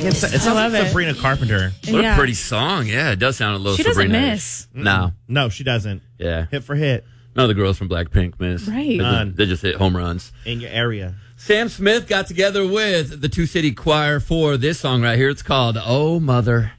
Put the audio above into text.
It sounds love like it. Sabrina Carpenter. What a pretty song. Yeah, it does sound a little She doesn't Sabrina. miss. No. No, she doesn't. Yeah. Hit for hit None of the girls from Blackpink miss. Right. They just hit home runs. in your area. Sam Smith got together with the Two City Choir for this song right here. It's called Oh Mother.